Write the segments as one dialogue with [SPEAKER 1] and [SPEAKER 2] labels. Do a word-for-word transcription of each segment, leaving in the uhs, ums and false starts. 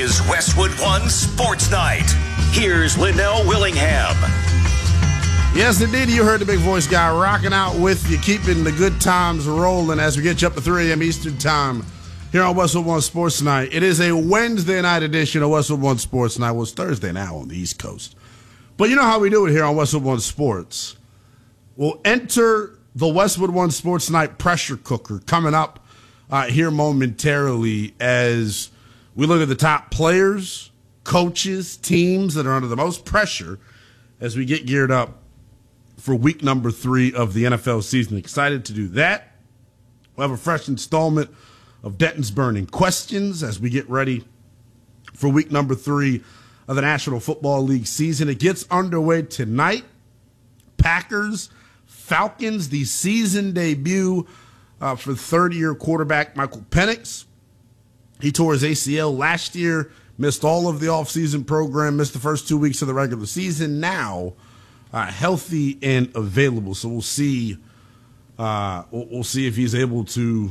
[SPEAKER 1] is Westwood One Sports Night. Here's Linnell Willingham.
[SPEAKER 2] Yes, indeed. You heard the big voice guy rocking out with you, keeping the good times rolling as we get you up to three a.m. Eastern Time here on Westwood One Sports Night. It is a Wednesday night edition of Westwood One Sports Night. Well, it's Thursday now on the East Coast. But you know how we do it here on Westwood One Sports. We'll enter the Westwood One Sports Night pressure cooker coming up uh, here momentarily as we look at the top players, coaches, teams that are under the most pressure as we get geared up for week number three of the N F L season. Excited to do that. We'll have a fresh installment of Denton's Burning Questions as we get ready for week number three of the National Football League season. It gets underway tonight. Packers, Falcons, the season debut uh, for third-year quarterback Michael Penix. He tore his A C L last year, missed all of the offseason program, missed the first two weeks of the regular season. Now, uh, healthy and available. So we'll see. Uh, we'll, we'll see if he's able to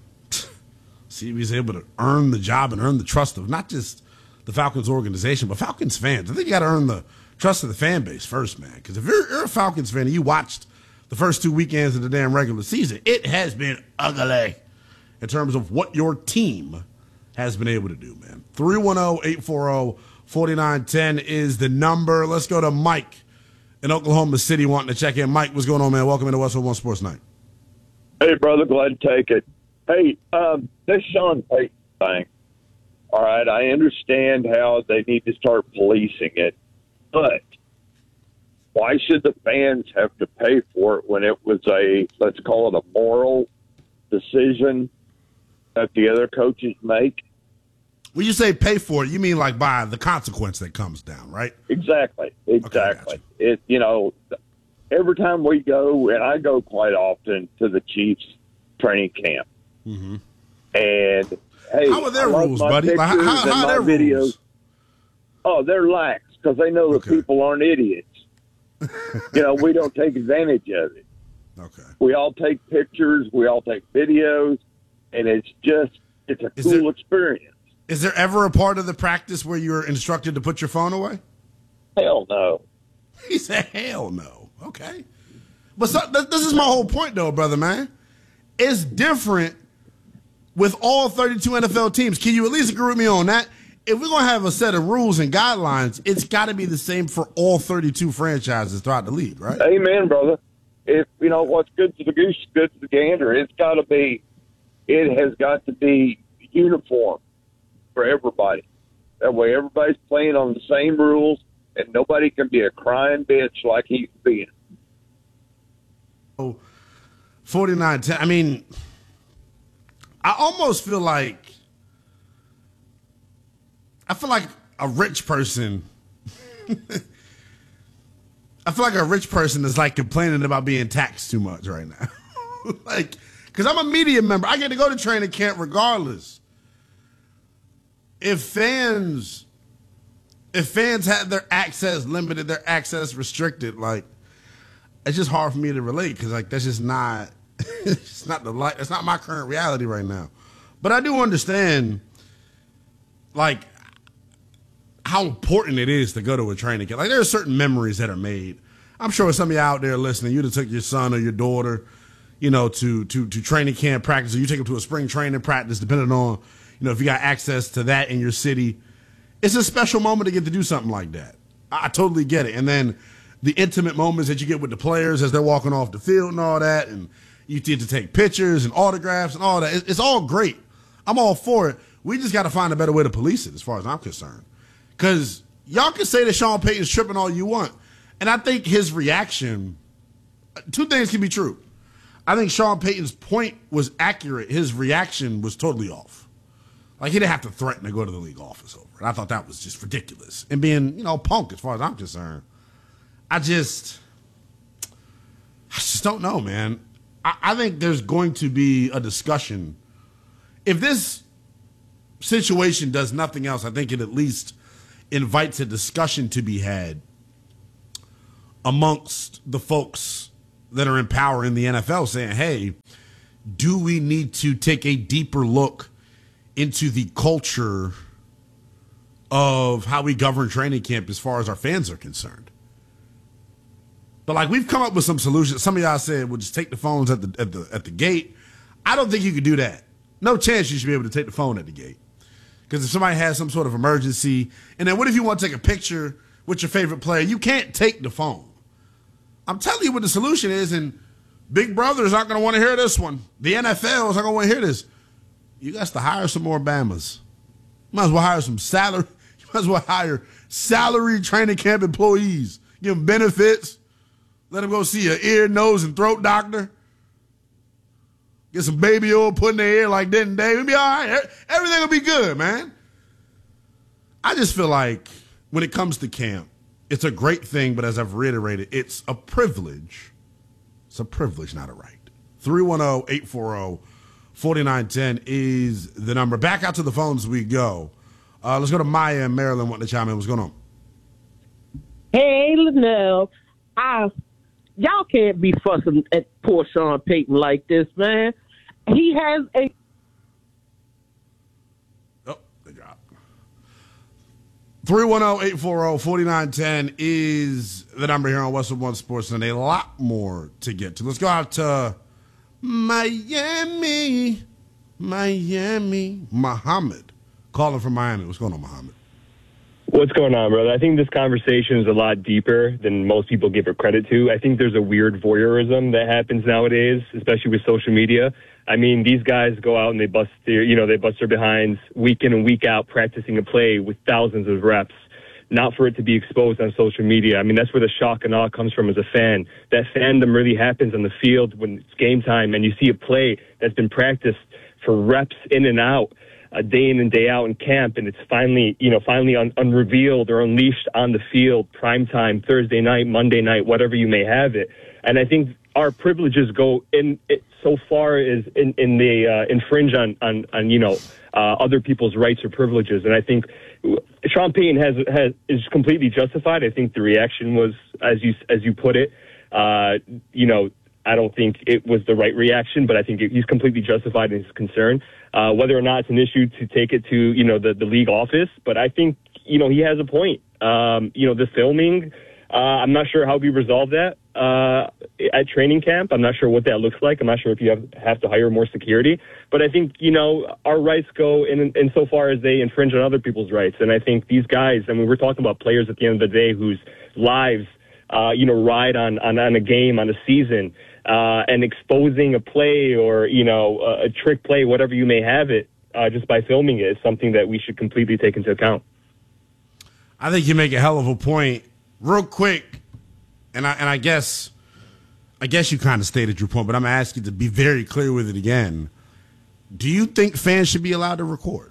[SPEAKER 2] see if he's able to earn the job and earn the trust of not just the Falcons organization, but Falcons fans. I think you got to earn the trust of the fan base first, man. Because if you're, you're a Falcons fan and you watched the first two weekends of the damn regular season, it has been ugly in terms of what your team has been able to do, man. three one zero, eight four zero, four nine one zero is the number. Let's go to Mike in Oklahoma City wanting to check in. Mike, what's going on, man? Welcome into Westwood One Sports Night.
[SPEAKER 3] Hey, brother. Glad to take it. Hey, um, this Sean Payton thing, all right, I understand how they need to start policing it, but why should the fans have to pay for it when it was a, let's call it a moral decision that the other coaches make?
[SPEAKER 2] When you say pay for it, you mean like by the consequence that comes down, right?
[SPEAKER 3] Exactly, exactly.
[SPEAKER 2] Okay,
[SPEAKER 3] it, you know, every time we go, and I go quite often to the Chiefs training camp,
[SPEAKER 2] mm-hmm.
[SPEAKER 3] and hey,
[SPEAKER 2] how are their
[SPEAKER 3] I
[SPEAKER 2] rules,
[SPEAKER 3] my
[SPEAKER 2] buddy? Like, how, how, how are their
[SPEAKER 3] videos.
[SPEAKER 2] rules?
[SPEAKER 3] Oh, they're lax because they know
[SPEAKER 2] Okay.
[SPEAKER 3] that people aren't idiots. You know, we don't take advantage of it.
[SPEAKER 2] Okay.
[SPEAKER 3] We all take pictures, we all take videos, and it's just it's a
[SPEAKER 2] Is
[SPEAKER 3] cool
[SPEAKER 2] there-
[SPEAKER 3] experience.
[SPEAKER 2] Is there ever a part of the practice where you're instructed to put your phone away?
[SPEAKER 3] Hell no.
[SPEAKER 2] He said, hell no. Okay. But so, th- this is my whole point, though, brother, man. It's different with all thirty-two N F L teams. Can you at least agree with me on that? If we're going to have a set of rules and guidelines, it's got to be the same for all thirty-two franchises throughout the league, right?
[SPEAKER 3] Amen, brother. If you know what's good to the goose is good to the gander, it's got to be. It has got to be uniform for everybody. That way, everybody's playing on the same rules, and nobody can be a crying bitch like he's being.
[SPEAKER 2] Oh, forty-nine ten. I mean, I almost feel like I feel like a rich person. I feel like a rich person is like complaining about being taxed too much right now. Like, because I'm a media member, I get to go to training camp regardless. If fans, if fans had their access limited, their access restricted, like, it's just hard for me to relate because, like, that's just not, it's not the light, it's not my current reality right now. But I do understand, like, how important it is to go to a training camp. Like, there are certain memories that are made. I'm sure some of you out there listening, you'd have took your son or your daughter, you know, to to to training camp practice, or you take them to a spring training practice, depending on, you know, if you got access to that in your city. It's a special moment to get to do something like that. I, I totally get it. And then the intimate moments that you get with the players as they're walking off the field and all that, and you get to take pictures and autographs and all that. It, it's all great. I'm all for it. We just got to find a better way to police it as far as I'm concerned. Because y'all can say that Sean Payton's tripping all you want. And I think his reaction, two things can be true. I think Sean Payton's point was accurate. His reaction was totally off. Like, he didn't have to threaten to go to the league office over it. I thought that was just ridiculous. And being, you know, punk as far as I'm concerned. I just, I just don't know, man. I, I think there's going to be a discussion. If this situation does nothing else, I think it at least invites a discussion to be had amongst the folks that are in power in the N F L saying, hey, do we need to take a deeper look into the culture of how we govern training camp as far as our fans are concerned. But like we've come up with some solutions. Some of y'all said we'll just take the phones at the at the at the gate. I don't think you could do that. No chance you should be able to take the phone at the gate. Because if somebody has some sort of emergency, and then what if you want to take a picture with your favorite player? You can't take the phone. I'm telling you what the solution is, and Big Brother's not going to want to hear this one. The N F L is not going to want to hear this. You got to hire some more Bamas. You might as well hire some salary. You might as well hire salary training camp employees. Give them benefits. Let them go see an ear, nose, and throat doctor. Get some baby oil put in their ear like that and Dave. It'll be all right. Everything will be good, man. I just feel like when it comes to camp, it's a great thing, but as I've reiterated, it's a privilege. It's a privilege, not a right. three one zero, eight four zero, four nine one zero is the number. Back out to the phones we go. Uh, let's go to Maya in Maryland wanting to chime in. What's going on?
[SPEAKER 4] Hey, Linnell. I, y'all can't be fussing at poor Sean Payton like this, man. He has a...
[SPEAKER 2] Oh, they dropped. three one zero, eight four zero, four nine one zero is the number here on Westwood One Sports, and a lot more to get to. Let's go out to Miami. Miami. Muhammad. Calling from Miami. What's going on, Muhammad?
[SPEAKER 5] What's going on, brother? I think this conversation is a lot deeper than most people give it credit to. I think there's a weird voyeurism that happens nowadays, especially with social media. I mean, these guys go out and they bust their, you know, they bust their behinds week in and week out practicing a play with thousands of reps, not for it to be exposed on social media. I mean, that's where the shock and awe comes from as a fan. That fandom really happens on the field when it's game time and you see a play that's been practiced for reps in and out, a day in and day out in camp, and it's finally, you know, finally un- unrevealed or unleashed on the field, prime time, Thursday night, Monday night, whatever you may have it. And I think our privileges go in it so far as in, in the uh, infringe on, on, on, you know, uh, other people's rights or privileges. And I think Sean Payton has, has is completely justified. I think the reaction was, as you as you put it, uh, you know, I don't think it was the right reaction, but I think it, he's completely justified in his concern. Uh, whether or not it's an issue to take it to, you know, the, the league office, but I think, you know, he has a point. Um, you know, the filming, uh, I'm not sure how we resolve that uh, at training camp. I'm not sure what that looks like. I'm not sure if you have, have to hire more security. But I think, you know, our rights go in, in so far as they infringe on other people's rights. And I think these guys, I mean, we're talking about players at the end of the day whose lives, uh, you know, ride on, on, on a game, on a season. Uh, and exposing a play or, you know, a, a trick play, whatever you may have it, uh, just by filming it is something that we should completely take into account.
[SPEAKER 2] I think you make a hell of a point. Real quick, and I and I guess I guess you kind of stated your point, but I'm going to ask you to be very clear with it again. Do you think fans should be allowed to record?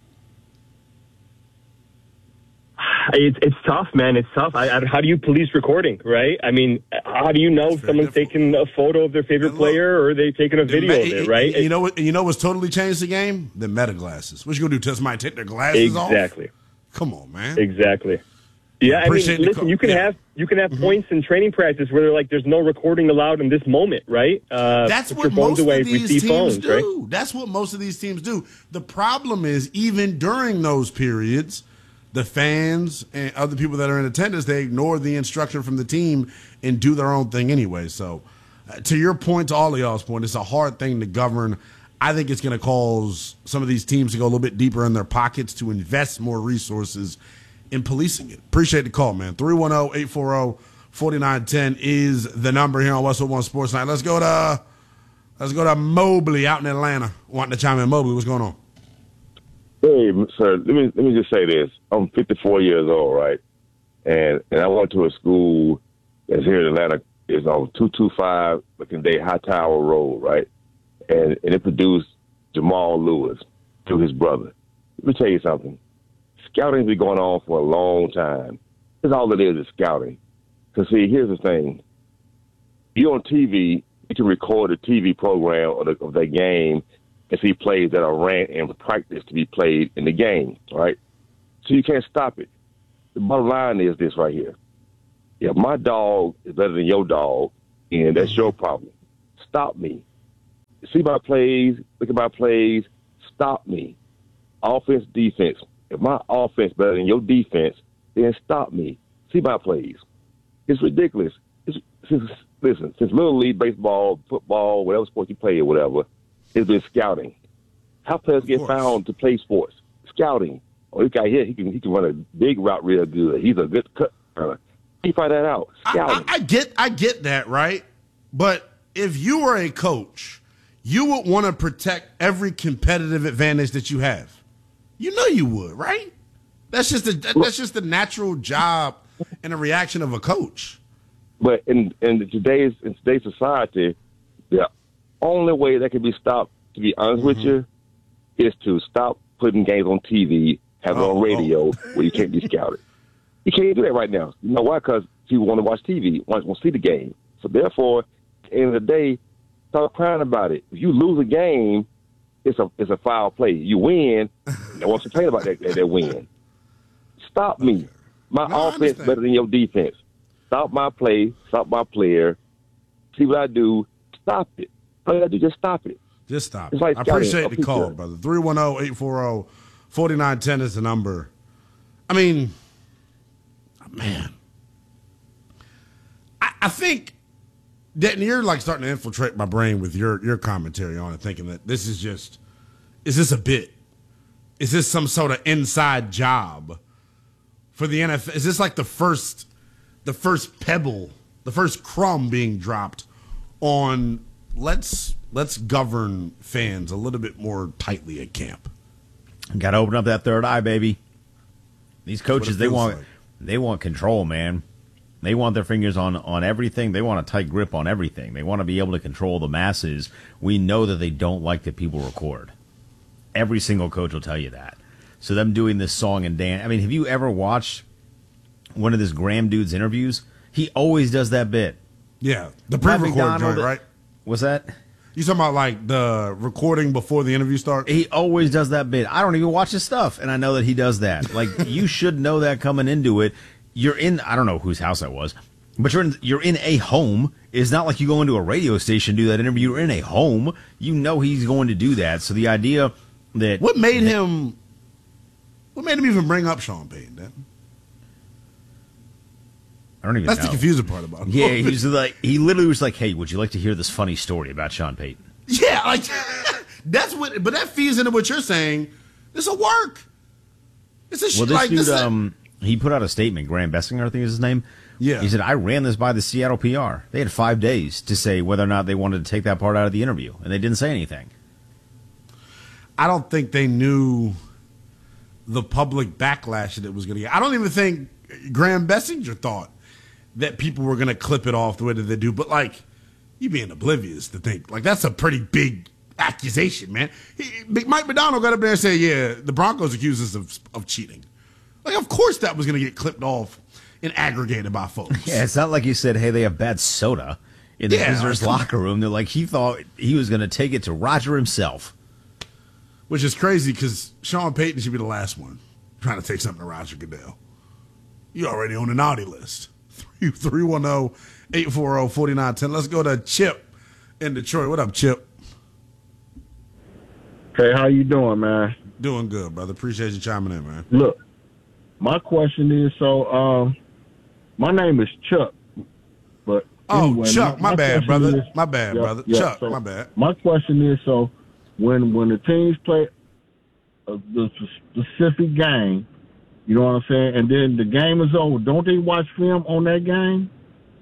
[SPEAKER 5] It's it's tough, man. It's tough. I, I, how do you police recording, right? I mean, how do you know if someone's difficult. taking a photo of their favorite look, player or they taking a video me- of it, right?
[SPEAKER 2] You know what? You know what's totally changed the game? The meta glasses. What you gonna do? Tell somebody to take their glasses
[SPEAKER 5] exactly.
[SPEAKER 2] off?
[SPEAKER 5] Exactly.
[SPEAKER 2] Come on, man.
[SPEAKER 5] Exactly. Yeah, I, I mean, listen. Co- you can yeah. have you can have mm-hmm. points in training practice where they're like, "There's no recording allowed in this moment," right? Uh,
[SPEAKER 2] That's what most
[SPEAKER 5] away
[SPEAKER 2] of these teams
[SPEAKER 5] phones,
[SPEAKER 2] do.
[SPEAKER 5] Right?
[SPEAKER 2] That's what most of these teams do. The problem is, even during those periods, the fans and other people that are in attendance, they ignore the instruction from the team and do their own thing anyway. So uh, to your point, to all of y'all's point, it's a hard thing to govern. I think it's going to cause some of these teams to go a little bit deeper in their pockets to invest more resources in policing it. Appreciate the call, man. three one zero, eight four zero, four nine one zero is the number here on Westwood One Sports Night. Let's go to let's go to Mobley out in Atlanta. Wanting to chime in. Mobley, what's going on?
[SPEAKER 6] Hey, sir, let me let me just say this. I'm fifty-four years old, right? And and I went to a school that's here in Atlanta. It's on two two five McInday Hightower Road, right? And and it produced Jamal Lewis through his brother. Let me tell you something. Scouting's been going on for a long time. That's all it is is scouting. Because, see, here's the thing. You're on T V, you can record a T V program of, the, of that game and see plays that are ran and practiced to be played in the game, right? So you can't stop it. The bottom line is this right here. If my dog is better than your dog, and that's your problem, stop me. See my plays, look at my plays, stop me. Offense, defense, if my offense better than your defense, then stop me. See my plays. It's ridiculous. It's, since, listen, since Little League, baseball, football, whatever sport you play or whatever, it's been scouting. How players get found to play sports? Scouting. Oh, this guy here, he can he can run a big route real good. He's a good cut runner. He find that out. Scouting.
[SPEAKER 2] I, I, I get I get that, right? But if you were a coach, you would want to protect every competitive advantage that you have. You know you would, right? That's just a, that's just the natural job and a reaction of a coach.
[SPEAKER 6] But in in today's in today's society, the only way that can be stopped, to be honest mm-hmm. with you, is to stop putting games on T V, have it
[SPEAKER 2] oh,
[SPEAKER 6] on radio
[SPEAKER 2] oh.
[SPEAKER 6] where you can't be scouted. You can't do that right now. You know why? Because people want to watch T V, want to see the game. So therefore, at the end of the day, stop crying about it. If you lose a game, it's a it's a foul play. You win, no one's complaining about that, that, that win. Stop me. My
[SPEAKER 2] no,
[SPEAKER 6] offense better than your defense. Stop my play. Stop my player. See what I do. Stop it. All you got to do, just stop it.
[SPEAKER 2] Just stop.
[SPEAKER 6] Like
[SPEAKER 2] I appreciate
[SPEAKER 6] scouting.
[SPEAKER 2] the call, brother. three one zero, eight four zero, four nine one zero is the number. I mean, man, I, I think that you're like starting to infiltrate my brain with your, your commentary on it, thinking that this is just, is this a bit? Is this some sort of inside job for the N F L? Is this like the first, the first pebble, the first crumb being dropped on let's let's govern fans a little bit more tightly at camp?
[SPEAKER 7] Got to open up that third eye, baby. These coaches, they want
[SPEAKER 2] like.
[SPEAKER 7] they want control, man. They want their fingers on, on everything. They want a tight grip on everything. They want to be able to control the masses. We know that they don't like that people record. Every single coach will tell you that. So them doing this song and dance. I mean, have you ever watched one of this Graham dude's interviews? He always does that bit.
[SPEAKER 2] Yeah, the pre-record joint, right?
[SPEAKER 7] What's that?
[SPEAKER 2] You talking about like the recording before the interview starts?
[SPEAKER 7] He always does that bit. I don't even watch his stuff, and I know that he does that. Like, you should know that coming into it. You're in, I don't know whose house that was, but you're in, you're in a home. It's not like you go into a radio station to do that interview. You're in a home. You know he's going to do that. So the idea that...
[SPEAKER 2] What made him... What made him even bring up Sean Payton, then?
[SPEAKER 7] I don't even
[SPEAKER 2] That's
[SPEAKER 7] know.
[SPEAKER 2] the confusing part about it.
[SPEAKER 7] Yeah, he was like, he literally was like, hey, would you like to hear this funny story about Sean Payton?
[SPEAKER 2] Yeah, like, that's what, but that feeds into what you're saying. This will work. It's a
[SPEAKER 7] Well, this
[SPEAKER 2] like,
[SPEAKER 7] dude,
[SPEAKER 2] this
[SPEAKER 7] um, he put out a statement, Graham Bessinger, I think is his name.
[SPEAKER 2] Yeah.
[SPEAKER 7] He said, I ran this by the Seattle P R. They had five days to say whether or not they wanted to take that part out of the interview, and they didn't say anything.
[SPEAKER 2] I don't think they knew the public backlash that it was going to get. I don't even think Graham Bessinger thought that people were going to clip it off the way that they do. But, like, you being oblivious to think, like, that's a pretty big accusation, man. He, Mike McDonald got up there and said, yeah, the Broncos accused us of, of cheating. Like, of course that was going to get clipped off and aggregated by folks.
[SPEAKER 7] Yeah, it's not like you said, hey, they have bad soda in the
[SPEAKER 2] Yeah,
[SPEAKER 7] visitors'
[SPEAKER 2] like,
[SPEAKER 7] locker room. They're like, he thought he was going to take it to Roger himself.
[SPEAKER 2] Which is crazy because Sean Payton should be the last one trying to take something to Roger Goodell. You already on the naughty list. three one zero, eight four zero, four nine one zero. Let's go to Chip in Detroit. What up, Chip?
[SPEAKER 8] Hey, how you doing, man?
[SPEAKER 2] Doing good, brother. Appreciate you chiming in, man.
[SPEAKER 8] Look, my question is, so um, my name is Chuck. But
[SPEAKER 2] Oh,
[SPEAKER 8] anyway,
[SPEAKER 2] Chuck, my, my bad,
[SPEAKER 8] question
[SPEAKER 2] brother.
[SPEAKER 8] is-
[SPEAKER 2] my bad,
[SPEAKER 8] yeah,
[SPEAKER 2] brother.
[SPEAKER 8] yeah,
[SPEAKER 2] Chuck,
[SPEAKER 8] so
[SPEAKER 2] my bad.
[SPEAKER 8] My question is, so when when the teams play a, the specific game, you know what I'm saying, and then the game is over, don't they watch film on that game?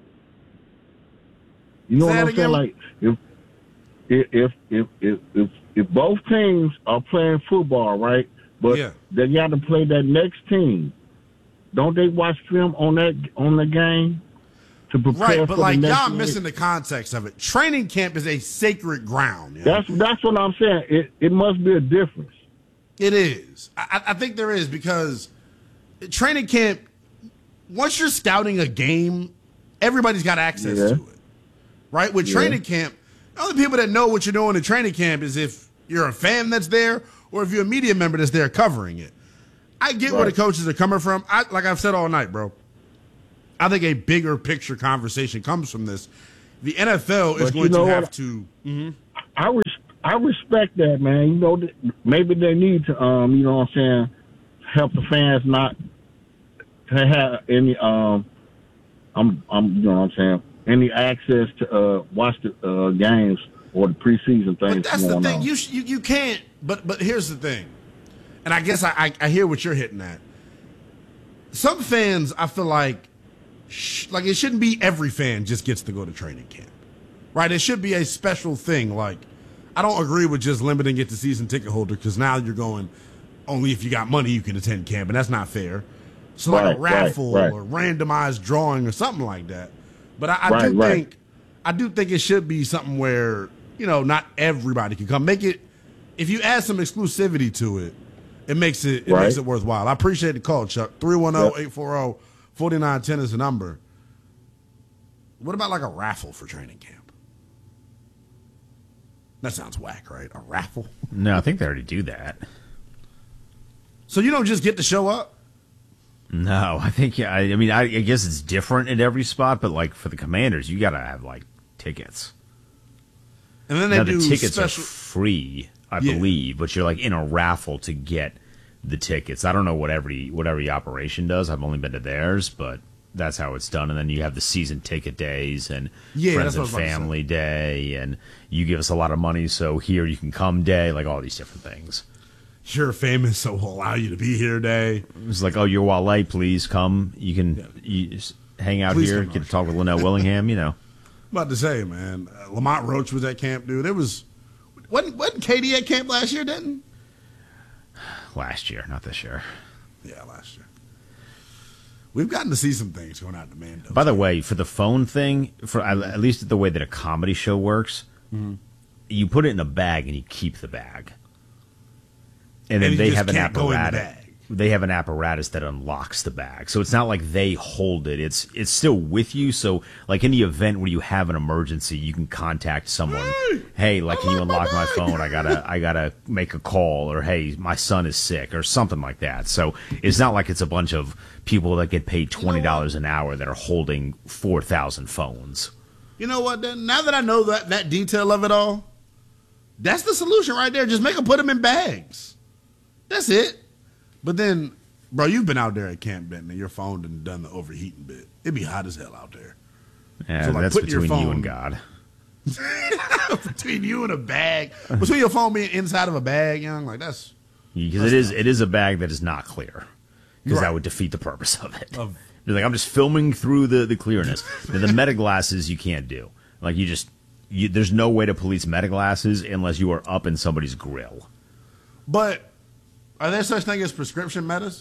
[SPEAKER 8] You know
[SPEAKER 2] Say
[SPEAKER 8] what
[SPEAKER 2] that
[SPEAKER 8] I'm saying?
[SPEAKER 2] again?
[SPEAKER 8] Like if if if if if if both teams are playing football, right? But
[SPEAKER 2] Yeah.
[SPEAKER 8] they got to play that next team. Don't they watch film on that on the game to prepare
[SPEAKER 2] Right,
[SPEAKER 8] for
[SPEAKER 2] but like
[SPEAKER 8] the next
[SPEAKER 2] y'all
[SPEAKER 8] game?
[SPEAKER 2] missing the context of it. Training camp is a sacred ground. You know?
[SPEAKER 8] That's that's what I'm saying. It it must be a difference.
[SPEAKER 2] It is. I, I think there is because training camp, once you're scouting a game, everybody's got access
[SPEAKER 8] Yeah.
[SPEAKER 2] to it. Right? With
[SPEAKER 8] Yeah.
[SPEAKER 2] training camp, the only people that know what you're doing in training camp is if you're a fan that's there or if you're a media member that's there covering it. I get where the
[SPEAKER 8] Right.
[SPEAKER 2] coaches are coming from. I, like I've said all night, bro. I think a bigger picture conversation comes from this. The N F L is
[SPEAKER 8] But you
[SPEAKER 2] going
[SPEAKER 8] know
[SPEAKER 2] to have
[SPEAKER 8] what?
[SPEAKER 2] to. Mhm.
[SPEAKER 8] I res- I respect that, man. You know, th- maybe they need to, um, you know what I'm saying, help the fans not to have any um I'm I'm you know what I'm saying any access to uh watch the uh, games or the preseason things.
[SPEAKER 2] But that's the
[SPEAKER 8] going
[SPEAKER 2] thing.
[SPEAKER 8] on.
[SPEAKER 2] You, sh- you you can't. But but here's the thing, and I guess I, I I hear what you're hitting at. Some fans, I feel like, sh- like it shouldn't be every fan just gets to go to training camp, right? It should be a special thing. Like, I don't agree with just limiting it to season ticket holder because now you're going only if you got money you can attend camp, and that's not fair. So like
[SPEAKER 8] Right,
[SPEAKER 2] a raffle
[SPEAKER 8] right, right.
[SPEAKER 2] or randomized drawing or something like that. But I, I
[SPEAKER 8] Right,
[SPEAKER 2] do
[SPEAKER 8] right.
[SPEAKER 2] think I do think it should be something where, you know, not everybody can come. Make it, if you add some exclusivity to it, it makes it it
[SPEAKER 8] Right.
[SPEAKER 2] makes it worthwhile. I appreciate the call, Chuck. three one zero, eight four zero, four nine one zero is the number. What about like a raffle for training camp? That sounds whack, right? A raffle?
[SPEAKER 7] No, I think they already do that.
[SPEAKER 2] So you don't just get to show up?
[SPEAKER 7] No, I think yeah. I, I mean, I, I guess it's different at every spot, but like for the Commanders, you got to have like tickets.
[SPEAKER 2] And then they
[SPEAKER 7] now
[SPEAKER 2] do
[SPEAKER 7] the tickets
[SPEAKER 2] special.
[SPEAKER 7] are free, I
[SPEAKER 2] Yeah.
[SPEAKER 7] believe, but you're like in a raffle to get the tickets. I don't know what every what every operation does. I've only been to theirs, but that's how it's done. And then you have the season ticket days and
[SPEAKER 2] Yeah,
[SPEAKER 7] friends
[SPEAKER 2] that's what
[SPEAKER 7] and
[SPEAKER 2] I was about to say.
[SPEAKER 7] family day, and you give us a lot of money, so here you can come day, like all these different things.
[SPEAKER 2] You're famous, so we'll allow you to be here today.
[SPEAKER 7] It's like, oh, you're Wale, please come. You can you just hang out
[SPEAKER 2] Please
[SPEAKER 7] here,
[SPEAKER 2] come
[SPEAKER 7] get
[SPEAKER 2] on.
[SPEAKER 7] to talk with Linnell Willingham. You know,
[SPEAKER 2] I'm about to say, man, uh, Lamont Roach was at camp, dude. It was wasn't wasn't K D at camp last year, didn't?
[SPEAKER 7] last year, not this year.
[SPEAKER 2] Yeah, last year. We've gotten to see some things going out to Mando.
[SPEAKER 7] By the way, for the phone thing, for at at least the way that a comedy show works,
[SPEAKER 2] Mm-hmm.
[SPEAKER 7] you put it in a bag and you keep the bag, and then
[SPEAKER 2] And you
[SPEAKER 7] they
[SPEAKER 2] just
[SPEAKER 7] have an
[SPEAKER 2] can't go in the
[SPEAKER 7] apparatus.
[SPEAKER 2] bag.
[SPEAKER 7] They have an apparatus that unlocks the bag, so it's not like they hold it. It's it's still with you. So, like in the event where you have an emergency, you can contact someone.
[SPEAKER 2] Hey,
[SPEAKER 7] Hey, like, can you
[SPEAKER 2] unlock
[SPEAKER 7] unlock
[SPEAKER 2] my
[SPEAKER 7] my
[SPEAKER 2] bag."
[SPEAKER 7] phone? I gotta I gotta make a call, or hey, my son is sick, or something like that. So it's not like it's a bunch of people that get paid twenty dollars an hour that are holding four thousand phones.
[SPEAKER 2] You know what? Then now that I know that that detail of it all, that's the solution right there. Just make them put them in bags. That's it. But then, bro, you've been out there at Camp Benton and your phone done done the overheating bit. It'd be hot as hell out there.
[SPEAKER 7] Yeah,
[SPEAKER 2] So, like,
[SPEAKER 7] that's
[SPEAKER 2] putting your
[SPEAKER 7] between you
[SPEAKER 2] phone-
[SPEAKER 7] and God.
[SPEAKER 2] Between you and a bag, between your phone being inside of a bag, young, like that's
[SPEAKER 7] Because it is it is a bag that is not clear. Because
[SPEAKER 2] Right.
[SPEAKER 7] that would defeat the purpose of it.
[SPEAKER 2] Of-
[SPEAKER 7] You're like, I'm just filming through the, the clearness. Now, the meta glasses you can't do. Like you just you, there's no way to police meta glasses unless you are up in somebody's grill.
[SPEAKER 2] But are there such thing as prescription metas?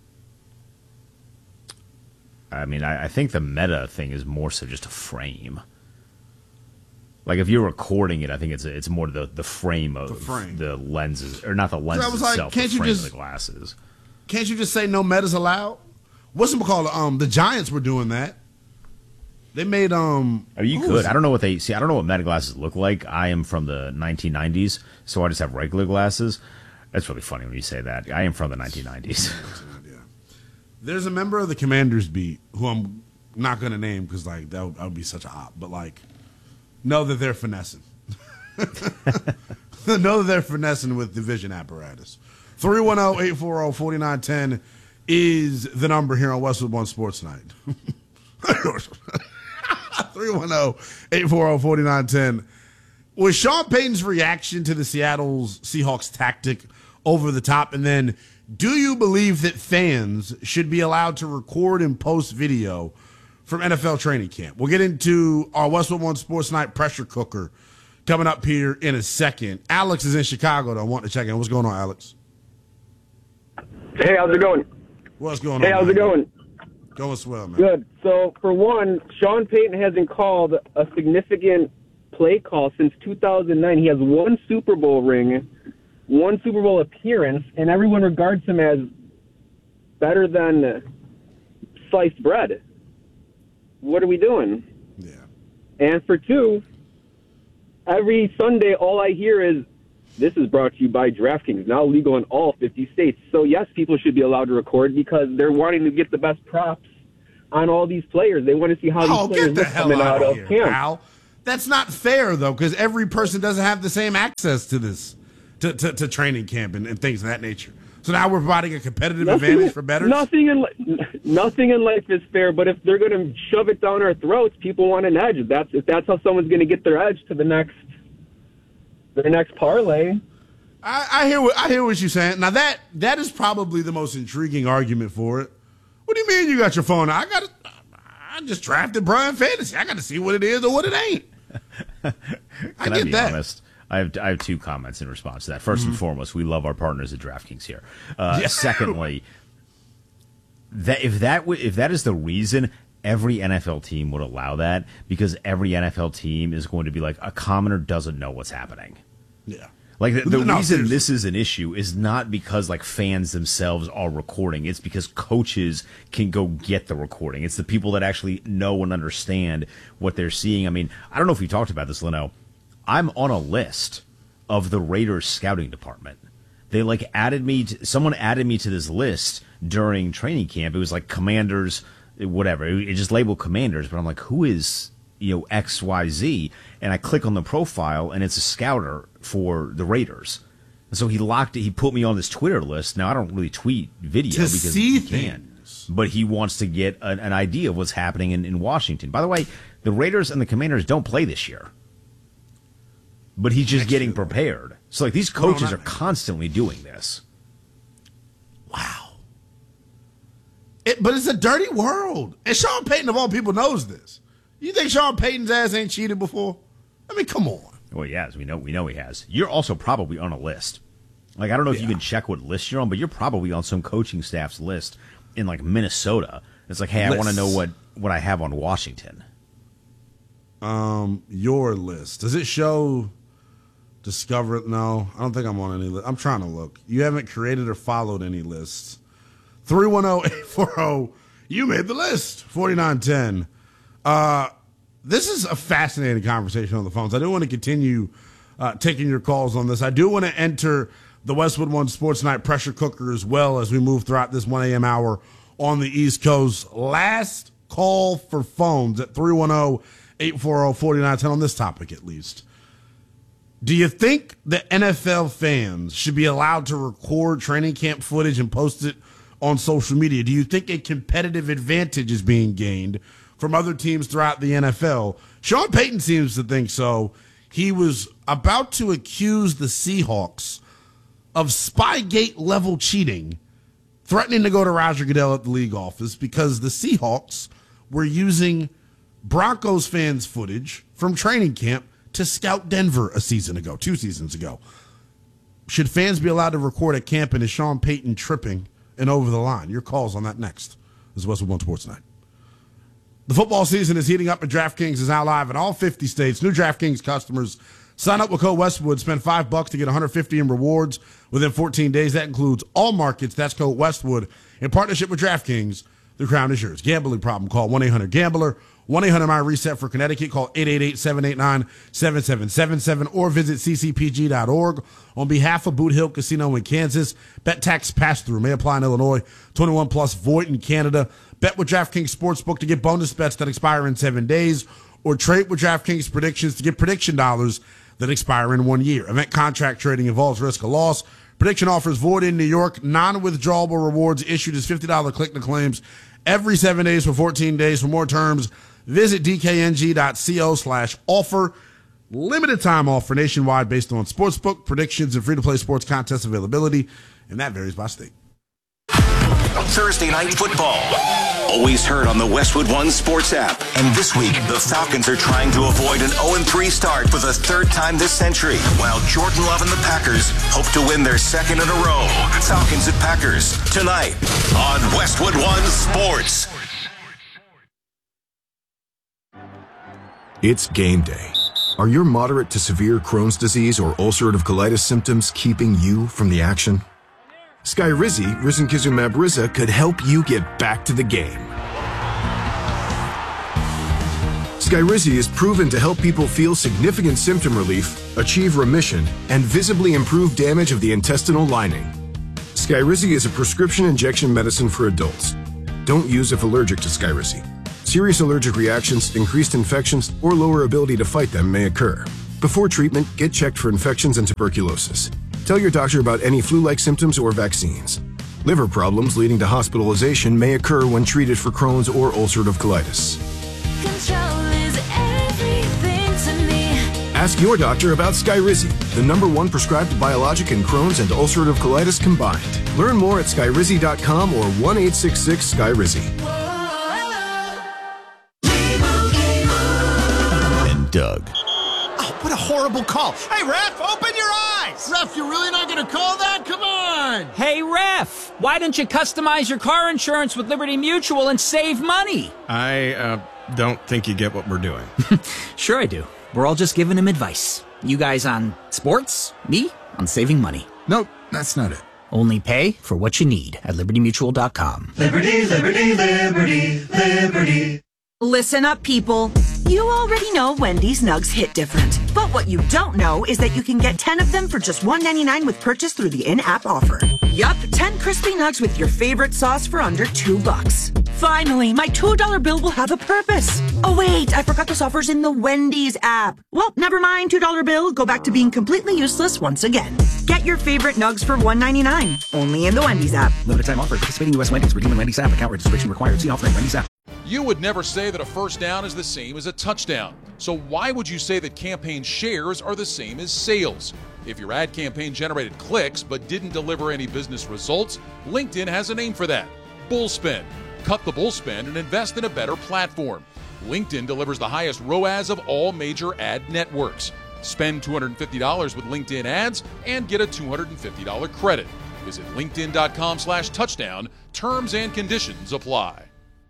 [SPEAKER 7] I mean, I, I think the meta thing is more so just a frame. Like if you're recording it, I think it's a, it's more the the frame of
[SPEAKER 2] The frame.
[SPEAKER 7] the lenses, or not the lenses
[SPEAKER 2] was like,
[SPEAKER 7] itself,
[SPEAKER 2] can't
[SPEAKER 7] the
[SPEAKER 2] you
[SPEAKER 7] frame
[SPEAKER 2] just-
[SPEAKER 7] of the glasses.
[SPEAKER 2] Can't you just say no metas allowed? What's it called? Um, the Giants were doing that. They made um.
[SPEAKER 7] I mean, you
[SPEAKER 2] who
[SPEAKER 7] could.
[SPEAKER 2] was it?
[SPEAKER 7] I don't know what they see. I don't know what meta glasses look like. I am from the nineteen nineties, so I just have regular glasses. That's really funny when you say that. I am from the nineteen nineties.
[SPEAKER 2] There's a member of the Commanders beat who I'm not going to name because like that would, that would be such a hop. But like, know that they're finessing. Know that they're finessing with division apparatus. three one zero, eight four zero, four nine one zero is the number here on Westwood One Sports Night. three one zero, eight four zero, four nine one zero. Was Sean Payton's reaction to the Seattle's Seahawks tactic over the top? And then, do you believe that fans should be allowed to record and post video from N F L training camp? We'll get into our Westwood One Sports Night pressure cooker coming up here in a second. Alex is in Chicago, though. I want to check in. What's going on, Alex?
[SPEAKER 9] Hey, how's it going?
[SPEAKER 2] What's going
[SPEAKER 9] Hey,
[SPEAKER 2] on?
[SPEAKER 9] how's
[SPEAKER 2] man?
[SPEAKER 9] it going?
[SPEAKER 2] Going swell, man.
[SPEAKER 9] Good. So, for one, Sean Payton hasn't called a significant play call since two thousand nine. He has one Super Bowl ring, one Super Bowl appearance, and everyone regards him as better than sliced bread. What are we doing?
[SPEAKER 2] Yeah.
[SPEAKER 9] And for two, every Sunday, all I hear is, this is brought to you by DraftKings, now legal in all fifty states. So, yes, people should be allowed to record because they're wanting to get the best props on all these players. They want to see how
[SPEAKER 2] Oh,
[SPEAKER 9] these players
[SPEAKER 2] get the
[SPEAKER 9] look
[SPEAKER 2] hell
[SPEAKER 9] coming
[SPEAKER 2] out
[SPEAKER 9] out
[SPEAKER 2] of
[SPEAKER 9] of
[SPEAKER 2] here,
[SPEAKER 9] camp.
[SPEAKER 2] Al. That's not fair, though, because every person doesn't have the same access to this, to, to, to training camp and, and things of that nature. So now we're providing a competitive
[SPEAKER 9] Nothing-
[SPEAKER 2] advantage for bettors?
[SPEAKER 9] Nothing in li- nothing in life is fair, but if they're going to shove it down our throats, people want an edge. If that's if that's how someone's going to get their edge to the next their next parlay.
[SPEAKER 2] I, I hear what I hear what you're saying. Now that that is probably the most intriguing argument for it. What do you mean you got your phone? I got I just drafted Brian Fantasy. I got to see what it is or what it ain't. I
[SPEAKER 7] Can
[SPEAKER 2] get
[SPEAKER 7] I be
[SPEAKER 2] that.
[SPEAKER 7] honest? I have I have two comments in response to that. First
[SPEAKER 2] Mm-hmm.
[SPEAKER 7] and foremost, we love our partners at DraftKings here. Uh,
[SPEAKER 2] Yeah.
[SPEAKER 7] Secondly, that if that w- if that is the reason, every N F L team would allow that, because every N F L team is going to be like, a commoner doesn't know what's happening.
[SPEAKER 2] Yeah.
[SPEAKER 7] Like the, the
[SPEAKER 2] No,
[SPEAKER 7] reason
[SPEAKER 2] seriously.
[SPEAKER 7] this is an issue is not because like fans themselves are recording. It's because coaches can go get the recording. It's the people that actually know and understand what they're seeing. I mean, I don't know if we talked about this, Leno. I'm on a list of the Raiders scouting department. They like added me to, someone added me to this list during training camp. It was like Commanders, whatever. It, it just labeled Commanders, but I'm like, who is, you know, X Y Z? And I click on the profile, and it's a scouter for the Raiders. And so he locked it. He put me on this Twitter list. Now I don't really tweet video
[SPEAKER 2] To
[SPEAKER 7] because
[SPEAKER 2] see
[SPEAKER 7] he can't. But he wants to get an, an idea of what's happening in, in Washington. By the way, the Raiders and the Commanders don't play this year. But he's just getting prepared. So like these coaches
[SPEAKER 2] Well,
[SPEAKER 7] are
[SPEAKER 2] not-
[SPEAKER 7] constantly doing this.
[SPEAKER 2] Wow. It, but it's a dirty world. And Sean Payton, of all people, knows this. You think Sean Payton's ass ain't cheated before? I mean, come on.
[SPEAKER 7] Well, yes, we know we know he has. You're also probably on a list. Like I don't know if you can check what list you're on, but you're probably on some coaching staff's list in like Minnesota. It's like, hey, I want to know
[SPEAKER 2] Lists.
[SPEAKER 7] what, what I have on Washington.
[SPEAKER 2] Um, your list. Does it show Discover it? No, I don't think I'm on any list. I'm trying to look. You haven't created or followed any lists. three one zero, eight four zero. You made the list. forty-nine ten. Uh, this is a fascinating conversation on the phones. I do want to continue uh, taking your calls on this. I do want to enter the Westwood One Sports Night pressure cooker as well as we move throughout this one a.m. hour on the East Coast. Last call for phones at three one zero, eight four zero, four nine one zero on this topic at least. Do you think the N F L fans should be allowed to record training camp footage and post it on social media? Do you think a competitive advantage is being gained from other teams throughout the N F L? Sean Payton seems to think so. He was about to accuse the Seahawks of Spygate-level cheating, threatening to go to Roger Goodell at the league office because the Seahawks were using Broncos fans' footage from training camp to scout Denver a season ago, two seasons ago. Should fans be allowed to record at camp, and is Sean Payton tripping and over the line? Your calls on that next. This is Westwood One Sports Night. The football season is heating up, and DraftKings is now live in all fifty states. New DraftKings customers sign up with code Westwood, spend five bucks to get one hundred fifty in rewards within fourteen days. That includes all markets. That's code Westwood. In partnership with DraftKings, the crown is yours. Gambling problem? Call one eight hundred gambler. one eight hundred my reset for Connecticut. Call eight eight eight, seven eight nine, seven seven seven seven or visit c c p g dot org. On behalf of Boot Hill Casino in Kansas, bet tax pass-through may apply in Illinois. twenty-one plus void in Canada. Bet with DraftKings Sportsbook to get bonus bets that expire in seven days, or trade with DraftKings Predictions to get prediction dollars that expire in one year. Event contract trading involves risk of loss. Prediction offers void in New York. Non-withdrawable rewards issued as fifty dollars click-to-claims every seven days for fourteen days. For more terms, visit dkng.co slash offer. Limited time offer nationwide based on sportsbook predictions and free-to-play sports contest availability, and that varies by state.
[SPEAKER 1] Thursday Night Football. Always heard on the Westwood One Sports app. And this week, the Falcons are trying to avoid an oh and three start for the third time this century, while Jordan Love and the Packers hope to win their second in a row. Falcons at Packers, tonight on Westwood One Sports.
[SPEAKER 10] It's game day. Are your moderate to severe Crohn's disease or ulcerative colitis symptoms keeping you from the action? Skyrizi, risankizumab Riza, could help you get back to the game. Skyrizi is proven to help people feel significant symptom relief, achieve remission, and visibly improve damage of the intestinal lining. Skyrizi is a prescription injection medicine for adults. Don't use if allergic to Skyrizi. Serious allergic reactions, increased infections, or lower ability to fight them may occur. Before treatment, get checked for infections and tuberculosis. Tell your doctor about any flu-like symptoms or vaccines. Liver problems leading to hospitalization may occur when treated for Crohn's or ulcerative colitis.
[SPEAKER 11] Control is everything to me.
[SPEAKER 10] Ask your doctor about Skyrizi, the number one prescribed biologic in Crohn's and ulcerative colitis combined. Learn more at skyrizi dot com or one eight six six Skyrizi.
[SPEAKER 1] And Doug.
[SPEAKER 12] Oh, what a horrible call. Hey, ref, open your eyes. Ref, you're really not going to call that? Come on.
[SPEAKER 13] Hey, ref, why don't you customize your car insurance with Liberty Mutual and save money?
[SPEAKER 14] I uh, don't think you get what we're doing.
[SPEAKER 13] Sure I do. We're all just giving him advice. You guys on sports, me on saving money.
[SPEAKER 12] Nope, that's not it.
[SPEAKER 13] Only pay for what you need at liberty mutual dot com.
[SPEAKER 15] Liberty, liberty, liberty, liberty.
[SPEAKER 16] Listen up, people. You already know Wendy's Nugs hit different. But what you don't know is that you can get ten of them for just one ninety-nine with purchase through the in-app offer. Yup, ten crispy nugs with your favorite sauce for under two bucks. Finally, my two dollar bill will have a purpose. Oh wait, I forgot this offer's in the Wendy's app. Well, never mind, two dollar bill, go back to being completely useless once again. Get your favorite nugs for one ninety-nine, only in the Wendy's app.
[SPEAKER 17] Limited time offer, participating U S Wendy's, redeem in Wendy's app, account registration required. See offer in Wendy's app.
[SPEAKER 18] You would never say that a first down is the same as a touchdown. So why would you say that campaign shares are the same as sales? If your ad campaign generated clicks but didn't deliver any business results, LinkedIn has a name for that. Bullspend. Cut the bullspend and invest in a better platform. LinkedIn delivers the highest R O A S of all major ad networks. Spend two hundred fifty dollars with LinkedIn ads and get a two hundred fifty dollars credit. Visit linkedin.com slash touchdown. Terms and conditions apply.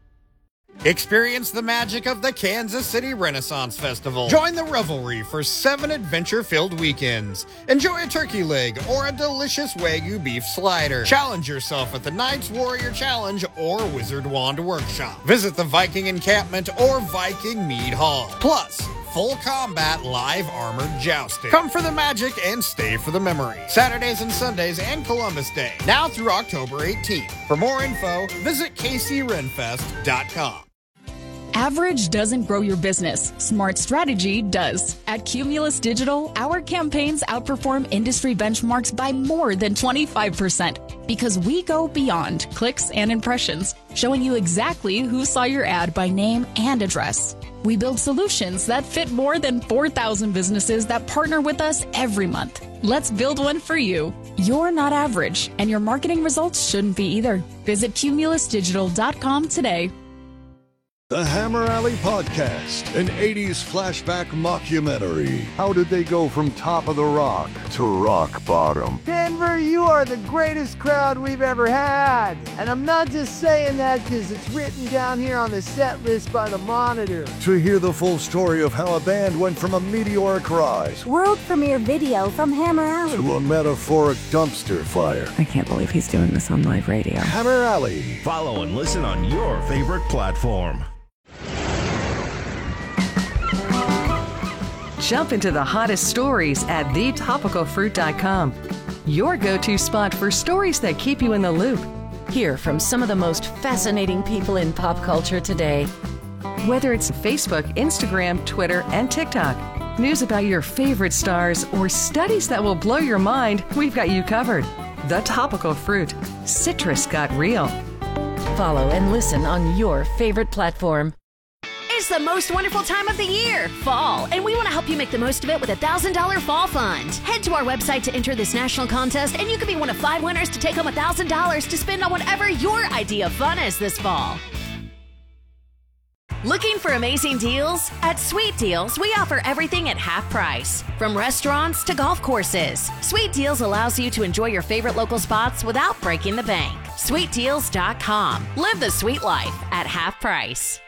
[SPEAKER 19] Experience the magic of the Kansas City Renaissance Festival. Join the revelry for seven adventure-filled weekends. Enjoy a turkey leg or a delicious Wagyu beef slider. Challenge yourself at the Knights Warrior Challenge or Wizard Wand Workshop. Visit the Viking Encampment or Viking Mead Hall. Plus, full combat live armored jousting. Come for the magic and stay for the memory. Saturdays and Sundays and Columbus Day. Now through October eighteenth. For more info, visit k c renfest dot com.
[SPEAKER 20] Average doesn't grow your business. Smart strategy does. At Cumulus Digital, our campaigns outperform industry benchmarks by more than twenty-five percent because we go beyond clicks and impressions, showing you exactly who saw your ad by name and address. We build solutions that fit more than four thousand businesses that partner with us every month. Let's build one for you. You're not average, and your marketing results shouldn't be either. Visit cumulus digital dot com today.
[SPEAKER 21] The Hammer Alley Podcast, an eighties flashback mockumentary. How did they go from top of the rock to rock bottom?
[SPEAKER 22] Denver, you are the greatest crowd we've ever had. And I'm not just saying that because it's written down here on the set list by the Monitor.
[SPEAKER 21] To hear the full story of how a band went from a meteoric rise
[SPEAKER 23] world premiere video from Hammer Alley
[SPEAKER 21] to a metaphoric dumpster fire.
[SPEAKER 23] I can't believe he's doing this on live radio.
[SPEAKER 21] Hammer Alley.
[SPEAKER 1] Follow and listen on your favorite platform.
[SPEAKER 24] Jump into the hottest stories at the topical fruit dot com. Your go-to spot for stories that keep you in the loop.
[SPEAKER 25] Hear from some of the most fascinating people in pop culture today.
[SPEAKER 24] Whether it's Facebook, Instagram, Twitter, and TikTok, news about your favorite stars, or studies that will blow your mind, we've got you covered. The Topical Fruit. Citrus got real.
[SPEAKER 25] Follow and listen on your favorite platform.
[SPEAKER 26] It's the most wonderful time of the year, fall, and we want to help you make the most of it with a one thousand dollars Fall Fund. Head to our website to enter this national contest, and you could be one of five winners to take home one thousand dollars to spend on whatever your idea of fun is this fall. Looking for amazing deals? At Sweet Deals, we offer everything at half price. From restaurants to golf courses, Sweet Deals allows you to enjoy your favorite local spots without breaking the bank. sweet deals dot com. Live the sweet life at half price.